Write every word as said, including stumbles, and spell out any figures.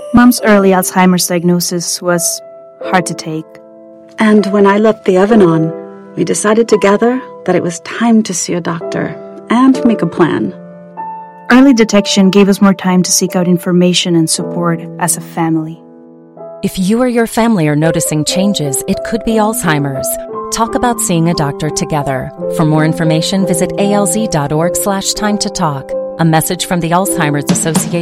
Mom's early Alzheimer's diagnosis was hard to take. And when I left the oven on, we decided together that it was time to see a doctor and make a plan. Early detection gave us more time to seek out information and support as a family. If you or your family are noticing changes, it could be Alzheimer's. Talk about seeing a doctor together. For more information, visit alz.org slash time to talk. A message from the Alzheimer's Association.